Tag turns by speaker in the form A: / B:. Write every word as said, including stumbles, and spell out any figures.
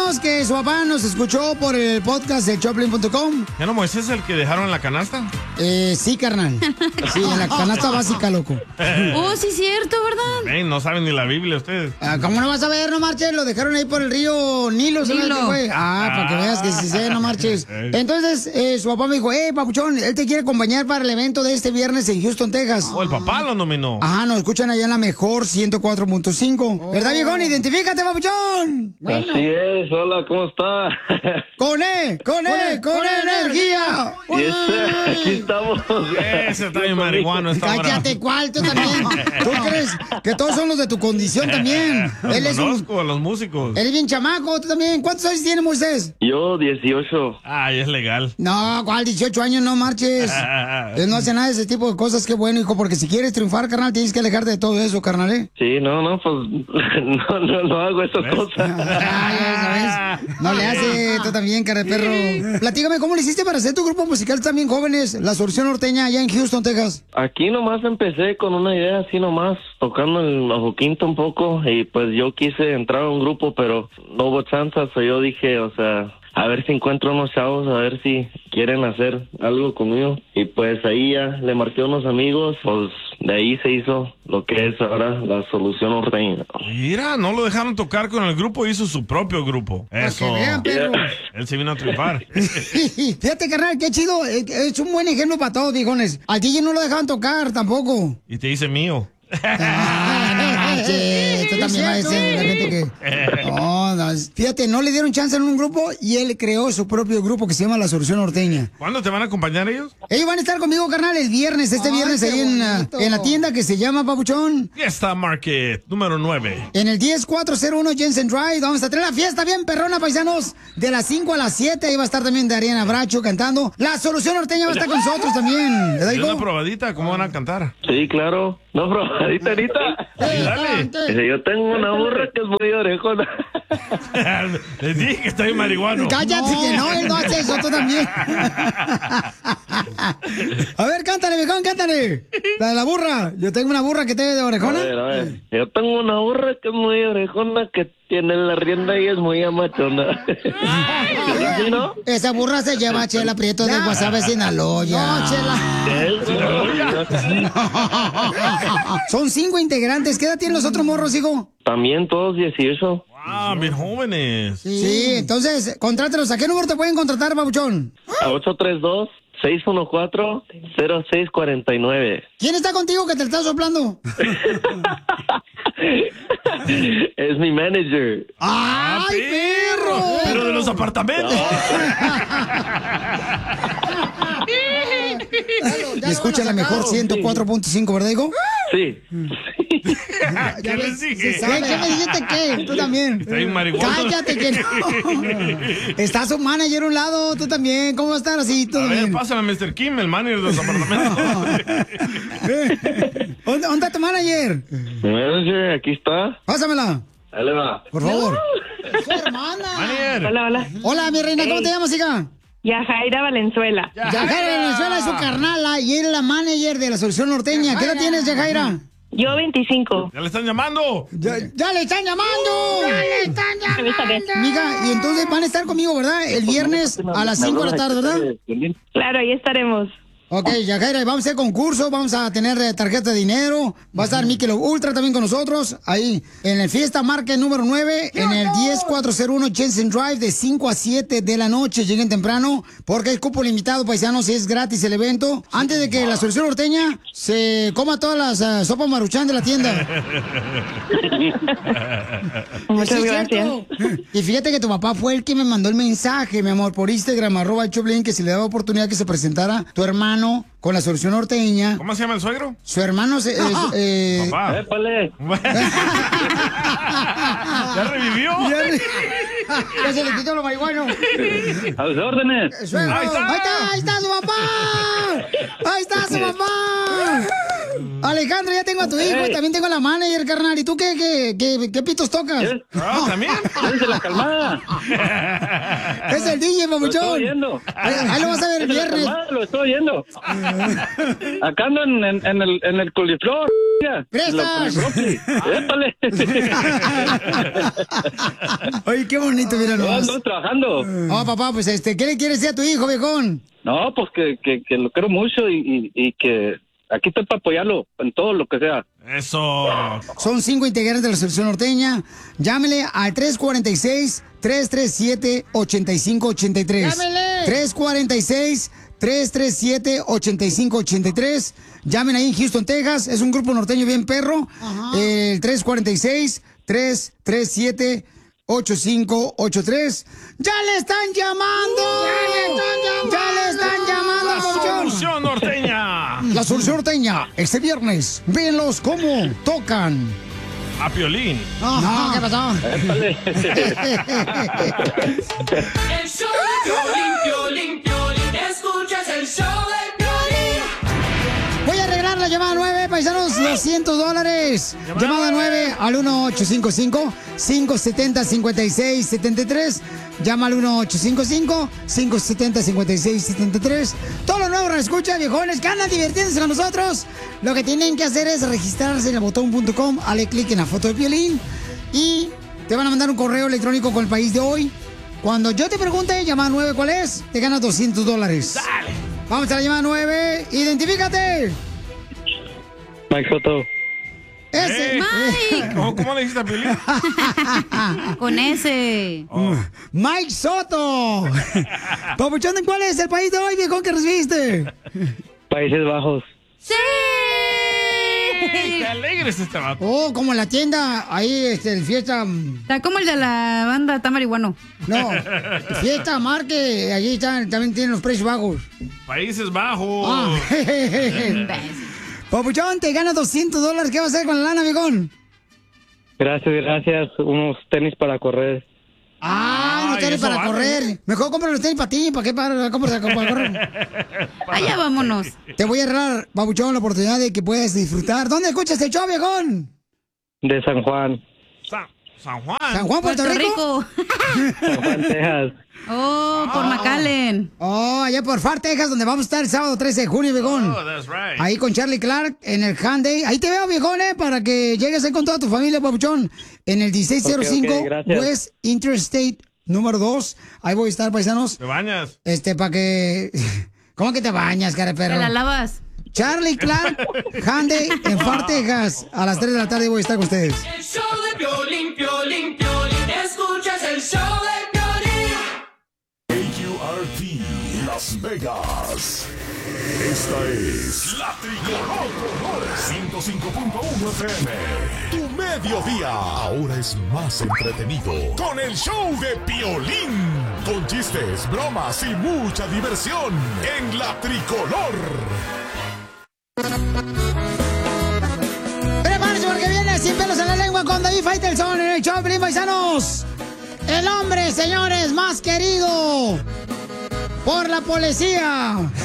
A: diciéndonos que su papá nos escuchó por el podcast de Choplin punto com.
B: ¿Ya no Moisés el que dejaron en la canasta?
A: Eh, sí, carnal. Sí, en la canasta básica, loco.
C: Oh, sí, cierto, ¿verdad?
B: Ven, no saben ni la Biblia ustedes.
A: Ah, ¿cómo no vas a ver? No marches, lo dejaron ahí por el río Nilo. ¿Sabes
C: Nilo.
A: qué fue? Ah, para que veas que sí sé, no marches. Entonces, eh, su papá me dijo, eh, papuchón, él te quiere acompañar para el evento de este viernes en Houston, Texas.
B: Oh, el papá lo nominó.
A: Ajá, nos escuchan allá en la mejor ciento cuatro punto cinco. ¿Verdad, viejón? Identifícate, papuchón.
D: Así es, hola, ¿cómo está?
A: Con E, con E, con, con energía.
D: Y ese, aquí estamos.
B: Ese está bien marihuano esta hora.
A: Cállate, ¿cuál? Tú también. ¿Tú crees que todos son los de tu condición también? Él es un...
B: Conozco a los músicos.
A: Él es bien chamaco, tú también. ¿Cuántos años tiene Moisés?
D: Yo, dieciocho.
B: Ay, es legal.
A: No, ¿cuál? dieciocho años, no marches. Él no hace nada de ese tipo de cosas. Qué bueno, hijo, porque si quieres triunfar, carnal, tienes que alejarte de todo eso, carnal, ¿eh?
D: Sí, no, no, pues no, no, no hago esas
B: ¿ves?
D: cosas.
A: Ay, ya sabes. No le hace, tú también, cara de perro. Platícame, ¿cómo le hiciste para hacer tu grupo musical también jóvenes? La Solución Norteña, allá en Houston, Texas.
D: Aquí nomás empecé con una idea así nomás, tocando el bajo quinto un poco, y pues yo quise entrar a un grupo, pero no hubo chance, so yo dije, o sea, a ver si encuentro unos chavos, a ver si quieren hacer algo conmigo. Y pues ahí ya le marqué a unos amigos, pues de ahí se hizo lo que es ahora la Solución Norteña.
B: Mira, no lo dejaron tocar con el grupo, hizo su propio grupo. Eso.
A: Para que vean, perro.
B: Él se vino a triunfar.
A: Fíjate, carnal, qué chido. eh, Es un buen ejemplo para todos, viejones. Al D J no lo dejaban tocar tampoco.
B: Y te dice mío.
A: Ah, no manches. Tú también vas a decir la gente que... No, no, fíjate, no le dieron chance en un grupo y él creó su propio grupo que se llama La Solución Norteña.
B: ¿Cuándo te van a acompañar ellos?
A: Ellos van a estar conmigo, carnal, el viernes, este
C: Ay,
A: viernes
C: qué
A: ahí en, uh,
C: bonito.
A: en la tienda que se llama Papuchón.
B: Fiesta Market, número nueve.
A: En el diez cuatro cero uno Jensen Drive. Vamos a tener la fiesta bien perrona, paisanos. De las cinco a las siete. Ahí va a estar también Dariana Bracho cantando. La Solución Norteña va a estar con nosotros también. ¿Verdad,
B: ¿Y una
A: hijo?
B: probadita? ¿Cómo van a cantar?
D: Sí, claro. No, bro, ahorita, ahorita.
B: Sí, dale.
D: Dice, yo tengo una burra que es muy orejona.
B: Les dije que estoy marihuano.
A: Cállate que no, él no hace eso, tú también. A ver, cántale, viejón, cántale. La de la burra. Yo tengo una burra que te de
D: A
A: orejona.
D: ver, a ver. Yo tengo una burra que es muy orejona, que tiene la rienda y es muy amachona. ¿Sí, no?
A: Esa burra se lleva a Chela Prieto de Guasave, Sinaloa. No, Chela. Son cinco integrantes. ¿Qué edad tienen los otros morros, hijo?
D: También todos dieciocho.
B: Ah, bien jóvenes.
A: Sí, entonces, contrátelos. ¿A qué número te pueden contratar, babuchón?
D: A ocho tres dos, seis uno cuatro, cero seis cuatro nueve.
A: ¿Quién está contigo que te está soplando?
D: Es mi manager.
A: ¡Ay, perro!
B: Pero de los apartamentos.
A: Y escucha la mejor ciento cuatro punto cinco, ¿verdad, hijo?
D: Sí.
B: ¿Qué les dije?
A: ¿Qué, ¿Qué me dijiste qué? Tú también.
B: Está bien marihuano.
A: Cállate que no. Está su manager a un lado, tú también. ¿Cómo va a estar así? Tú
B: A ver,
A: también.
B: pásame a mister Kim, el manager de los apartamentos.
A: ¿Dónde, ¿Dónde está tu manager?
D: Mi manager, aquí está.
A: Pásamela,
D: Ahí le va.
A: por favor.
C: Su hermana.
B: Manager.
E: Hola, hola.
A: Hola, mi reina, ¿cómo
E: Hey.
A: te llamas, hija?
E: Yajaira Valenzuela.
A: Yajaira Venezuela es su carnala y es la manager de la Solución Norteña. ¿Qué edad tienes, Yajaira?
E: Yo veinticinco.
B: Ya le están llamando.
A: Ya, ya le están llamando. Ya le están llamando. Mija, y entonces van a estar conmigo, ¿verdad? El viernes a las cinco de la tarde, ¿verdad?
E: Claro, ahí estaremos.
A: Ok, Yajaira, vamos a hacer concurso, vamos a tener eh, tarjeta de dinero, va a estar Michelob Ultra también con nosotros, ahí en el Fiesta Market número nueve, en el diez cuatro cero uno Jensen Drive, de cinco a siete de la noche, lleguen temprano, porque hay cupo limitado, paisanos, y es gratis el evento, antes de que la Solución Norteña se coma todas las uh, sopas Maruchan de la tienda.
E: Muchas
A: Sí, es
E: gracias.
A: cierto. Y fíjate que tu papá fue el que me mandó el mensaje, mi amor, por Instagram, arroba el Choplin, que si le daba oportunidad que se presentara tu hermano con la Solución Norteña.
B: ¿Cómo se llama el suegro?
A: Su hermano se... es, eh,
B: Papá.
D: ¡Épale!
B: ¿Ya revivió?
A: ya, le- ya se le quitó lo marihuano.
D: ¡A sus órdenes!
A: Suegro,
B: Ahí está.
A: ahí está, ahí está su papá. Ahí está su papá. Alejandro, ya tengo a tu hijo,
D: Hey.
A: también tengo a la manager, carnal. ¿Y tú qué, qué, qué, qué pitos tocas?
B: Ah, ¿también?
D: Llévense la calmada.
A: Es el D J,
D: Lo estoy
A: papuchón.
D: oyendo.
A: Ahí, ahí lo vas a ver el
D: Llévense la
A: viernes.
D: calmada, lo estoy oyendo. Acá ando en, en, en el, en el coliflor. ya.
A: ¡Prestas!
D: Lo- con el brócoli. ¡Épale!
A: Oye, qué bonito, mira
D: No,
A: nomás.
D: ando trabajando.
A: Oh, papá, pues este, ¿qué le quieres decir a tu hijo, viejón?
D: No, pues que, que, que lo quiero mucho y, y, y que aquí estoy para apoyarlo en todo lo que sea.
B: Eso.
A: Son cinco integrantes de la selección norteña. Llámele al tres cuatro seis, tres tres siete, ocho cinco ocho tres.
C: ¡Llámele!
A: tres cuatro seis, tres tres siete, ocho cinco ocho tres. Llamen ahí en Houston, Texas. Es un grupo norteño bien perro. El tres cuatro seis, tres tres siete, ocho cinco ocho tres. ¡Ya le están llamando! ¡Ya le están llamando!
B: La
A: papuchón!
B: solución norteña.
A: La solución norteña, este viernes. Véanlos cómo tocan.
B: A Piolín.
A: No, ¿qué pasó?
D: Épale.
F: El show de Piolín, Piolín, Piolín. Escuchas el show de Piolín.
A: Voy a arreglar la llamada nueve, paisanos, doscientos dólares. Llamada nueve al uno ocho cinco cinco, cinco siete cero, cinco seis siete tres. Llama al uno ocho cinco cinco, cinco siete cero, cinco seis siete tres. Todos los nuevos escucha, viejones, que andan divirtiéndose con nosotros. Lo que tienen que hacer es registrarse en el botón punto com, dale clic en la foto de Piolín y te van a mandar un correo electrónico con el país de hoy. Cuando yo te pregunte, llamada nueve, ¿cuál es? Te ganas doscientos dólares.
B: Dale.
A: Vamos a la llamada nueve. Identifícate.
D: Mike Soto.
A: Ese.
B: Eh,
C: Mike.
B: ¿Cómo, cómo le dijiste a Piolín?
C: Con ese.
A: Mike Soto. Papuchón, ¿cuál es el país de hoy, viejo, que recibiste?
D: Países Bajos.
C: ¡Sí!
B: ¡Qué alegre es este vato!
A: Oh, como la tienda, ahí, este, el fiesta...
C: Está como el de la banda, está marihuano.
A: No, fiesta Marque, allí están, también tienen los precios bajos.
B: Países Bajos.
A: Ah. Papuchón, te ganas doscientos dólares, ¿qué vas a hacer con la lana, viejón?
D: Gracias, gracias. Unos tenis para correr.
A: Ah, no
B: Ay,
A: tenis
B: eso
A: para
B: vale.
A: correr. Mejor compra los tenis para ti, ¿para qué para, compras para correr?
C: Allá vámonos.
A: Te voy a regalar, Papuchón, la oportunidad de que puedas disfrutar. ¿Dónde escuchas el show, viejón?
D: De San Juan.
B: San, San Juan.
A: ¿San Juan, Puerto,
C: Puerto
A: Rico?
C: Rico.
D: San Juan, Texas.
C: Oh, por McAllen.
A: Oh, allá por Far, Texas, donde vamos a estar el sábado trece de junio, viejón.
B: Oh, that's right.
A: Ahí con Charlie Clark en el Hyundai. Ahí te veo, viejón, eh, para que llegues ahí con toda tu familia, papuchón. En el dieciséis cero cinco
D: Ok, ok, gracias.
A: West Interstate número dos. Ahí voy a estar, paisanos.
B: ¿Te bañas?
A: Este, para que... ¿Cómo que te bañas, cara de
C: Te
A: perro?
C: la lavas.
A: Charlie Clark, Hyundai en Far, Texas. A las tres de la tarde voy a estar con ustedes.
F: El show de Piolín, Piolín, Piolín. Escuchas el show de Piolín.
G: A U R T Las Vegas. Esta es La Tricolor ciento cinco punto uno F M. Tu mediodía ahora es más entretenido con el show de Piolín. Con chistes, bromas y mucha diversión en La Tricolor.
A: Prepárense porque viene Sin Pelos en la Lengua con David Faitelson en el show de Piolín, paisanos. El hombre, señores, más querido por la policía.